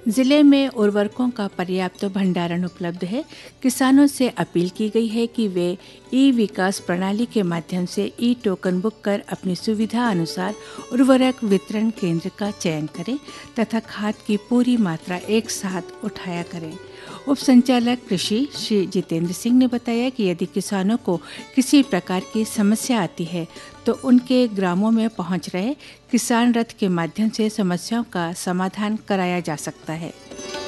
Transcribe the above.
जिले में उर्वरकों का पर्याप्त भंडारण उपलब्ध है। किसानों से अपील की गई है कि वे ई विकास प्रणाली के माध्यम से ई टोकन बुक कर अपनी सुविधा अनुसार उर्वरक वितरण केंद्र का चयन करें तथा खाद की पूरी मात्रा एक साथ उठाया करें। उप संचालक कृषि श्री जितेंद्र सिंह ने बताया कि यदि किसानों को किसी प्रकार की समस्या आती है तो उनके ग्रामों में पहुंच रहे किसान रथ के माध्यम से समस्याओं का समाधान कराया जा सकता है।